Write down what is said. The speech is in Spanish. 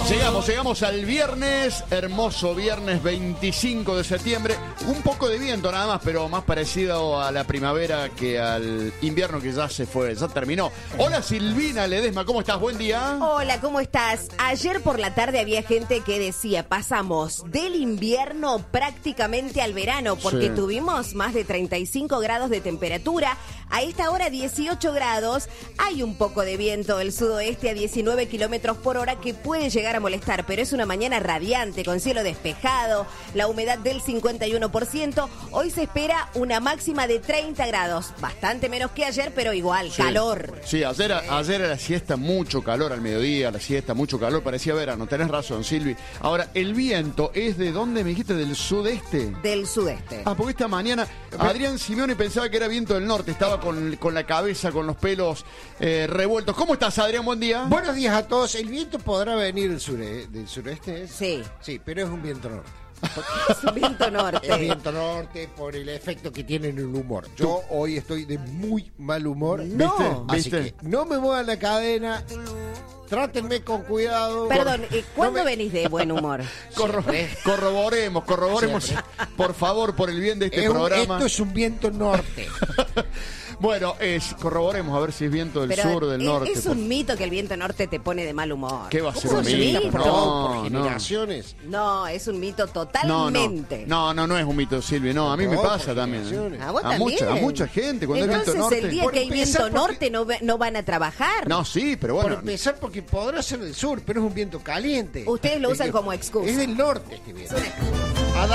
Llegamos al viernes, hermoso viernes 25 de septiembre. Un poco de viento nada más, pero más parecido a la primavera que al invierno que ya se fue, ya terminó. Hola Silvina Ledesma, ¿cómo estás? Buen día. Hola, ¿cómo estás? Ayer por la tarde había gente que decía, pasamos del invierno prácticamente al verano, porque tuvimos más de 35 grados de temperatura. A esta hora 18 grados, hay un poco de viento del sudoeste a 19 kilómetros por hora que puede llegar a molestar, pero es una mañana radiante, con cielo despejado, la humedad del 51%. Hoy se espera una máxima de 30 grados, bastante menos que ayer, pero igual, calor. Sí, ayer a la siesta mucho calor, al mediodía, a la siesta mucho calor, parecía verano, tenés razón, Silvi. Ahora, el viento es de ¿dónde me dijiste? ¿Del sudeste? Del sudeste. Ah, porque esta mañana Adrián Simeone pensaba que era viento del norte, estaba con la cabeza, con los pelos revueltos. ¿Cómo estás, Adrián? Buen día. Buenos días a todos. El viento podrá venir del sureste. Sí. Sí, pero es un viento norte. Es un viento norte. Es viento norte por el efecto que tiene en el humor. Yo hoy estoy de muy mal humor. No. Así que no me muevan la cadena. Trátenme con cuidado. Perdón, ¿cuándo venís de buen humor? Corroboremos, por favor, por el bien de este programa. Esto es un viento norte. Bueno, corroboremos a ver si es viento del sur o del norte. Es un mito que el viento norte te pone de mal humor. ¿Qué va a ser ¿Cómo un es mito? Por generaciones. No, es un mito totalmente. No es un mito, Silvia. No, a mí me pasa también. ¿A vos también? A mucha gente. Cuando entonces, hay viento norte. el día que hay viento norte no van a trabajar. No, sí, pero bueno. Por empezar, porque podrá ser del sur, pero es un viento caliente. Ustedes lo usan como excusa. Es del norte este viento.